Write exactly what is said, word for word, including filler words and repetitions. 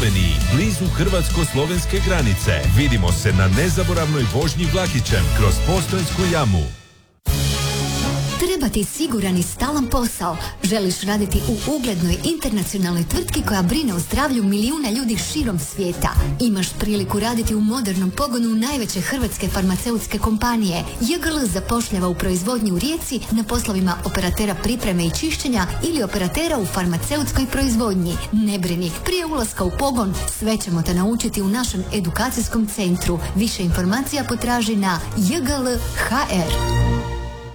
Sloveniji, blizu hrvatsko-slovenske granice. Vidimo se na nezaboravnoj vožnji vlakićem kroz Postojnsku jamu. Treba ti siguran i stalan posao. Želiš raditi u uglednoj internacionalnoj tvrtki koja brine o zdravlju milijuna ljudi širom svijeta. Imaš priliku raditi u modernom pogonu najveće hrvatske farmaceutske kompanije. J G L zapošljava u proizvodnji u Rijeci na poslovima operatera pripreme i čišćenja ili operatera u farmaceutskoj proizvodnji. Ne brini, prije ulaska u pogon sve ćemo te naučiti u našem edukacijskom centru. Više informacija potraži na j g l h r.